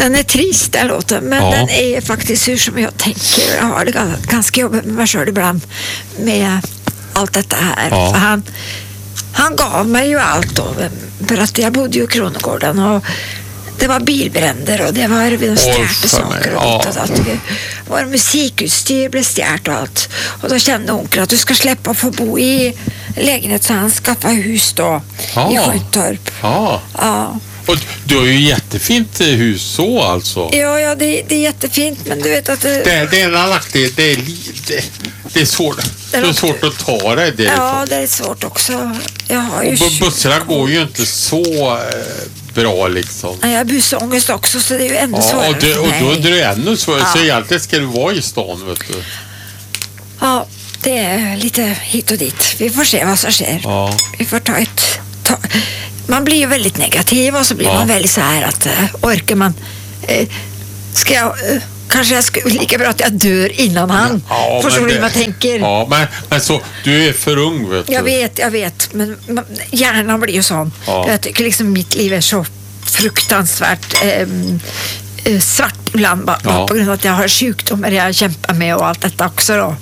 Den är trist, den låten, men den är faktiskt hur som jag tänker. Jag har det ganska jobbigt med mig själv ibland med allt detta här. För han gav mig ju allt då, för att jag bodde ju i Kronogården och det var bilbränder och det var de stjärte saker och vår musikutstyr blev stjärt och allt. Och då kände onkel att du ska släppa få bo i lägenhet, så han skaffade hus då i Skyttorp. Ja. Och du har ju jättefint hus så alltså. Ja, det är jättefint, men du vet att det är en nackdel, det är svårt. Det är svårt att ta det därifrån. Ja, det är svårt också. Jag har ju bussarna går ju inte så bra liksom. Jag har busångest också, så det är ju ännu svårare och då är det ännu svårare. Så egentligen ska du vara i stan, vet du. Ja, det är lite hit och dit. Vi får se vad som sker. Ja. Vi får man blir ju väldigt negativ och så blir man väldigt så här att orkar man kanske jag skulle lika bra att jag dör innan han förstår du vad jag tänker. Ja, men så du är för ung, vet du. Jag vet, men hjärnan blir ju sån. Jag tycker liksom mitt liv är så fruktansvärt svart ibland på grund av att jag har sjukdomar jag kämpar med och allt detta också då.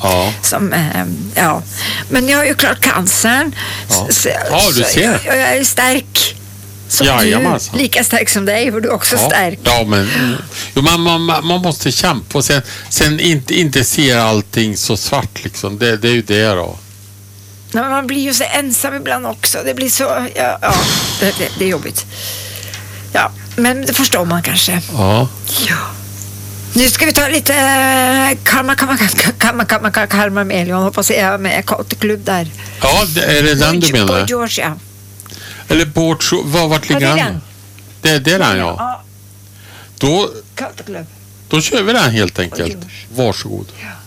Men jag har ju klart cancern. Du ser. Jag är stark som du, lika stark som dig, för du är också stark. Ja, men man måste kämpa och sen inte se allting så svart liksom. Det är ju det då. Men man blir ju så ensam ibland också. Det blir så, det är jobbigt. Ja, men det förstår man kanske. Ja. Nu ska vi ta lite Kalmar Melion. Hoppas jag är med Kauteklubb där. Ja, är det den du menar? På Georgia. Eller vart ligger den? Det är den, ja. Då kör vi den helt enkelt. Varsågod. Ja.